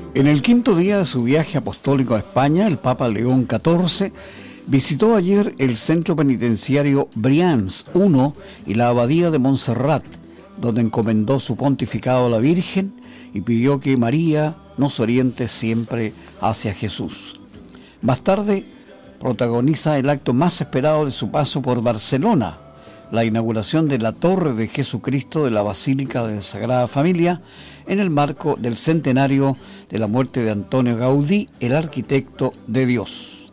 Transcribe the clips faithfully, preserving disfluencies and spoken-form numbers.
En el quinto día de su viaje apostólico a España, el Papa León catorce visitó ayer el centro penitenciario Brians primero y la abadía de Montserrat, donde encomendó su pontificado a la Virgen y pidió que María nos oriente siempre hacia Jesús. Más tarde, protagoniza el acto más esperado de su paso por Barcelona, la inauguración de la Torre de Jesucristo de la Basílica de la Sagrada Familia, en el marco del centenario de la muerte de Antonio Gaudí, el arquitecto de Dios.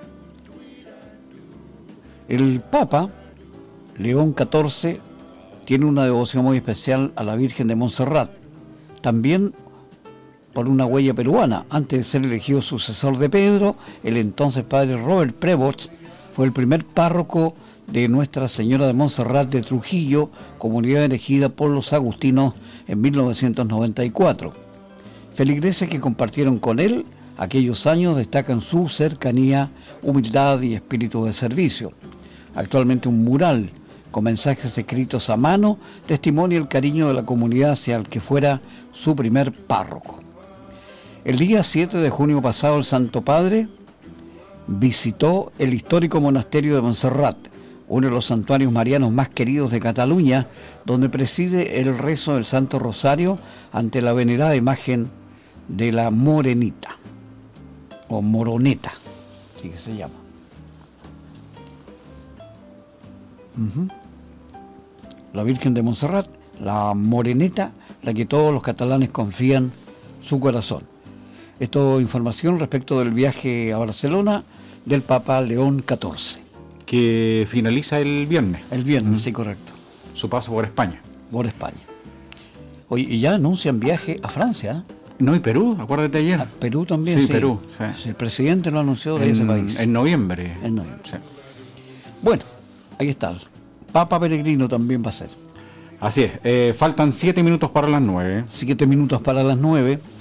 El Papa León catorce tiene una devoción muy especial a la Virgen de Montserrat, también por una huella peruana. Antes de ser elegido sucesor de Pedro, el entonces padre Robert Prevost fue el primer párroco de Nuestra Señora de Montserrat de Trujillo, comunidad elegida por los agustinos en mil novecientos noventa y cuatro. Feligreses que compartieron con él aquellos años destacan su cercanía, humildad y espíritu de servicio. Actualmente un mural con mensajes escritos a mano testimonia el cariño de la comunidad hacia el que fuera su primer párroco. El día siete de junio pasado, el Santo Padre visitó el histórico monasterio de Montserrat, uno de los santuarios marianos más queridos de Cataluña, donde preside el rezo del Santo Rosario ante la venerada imagen de la Morenita, o Moroneta, así que se llama. Uh-huh. La Virgen de Montserrat, la Moreneta, la que todos los catalanes confían su corazón. Esto es información respecto del viaje a Barcelona del Papa León catorce. Que finaliza el viernes. El viernes, mm. sí, correcto. Su paso por España. Por España. Oye, y ya anuncian viaje a Francia. No, y Perú, acuérdate ayer. A Perú también, sí. Sí, Perú. Sí. Sí, el presidente lo anunció de en, ese país. En noviembre. En noviembre. Sí. Bueno, ahí está. Papa Peregrino también va a ser. Así es. Eh, faltan siete minutos para las nueve. Siete minutos para las nueve.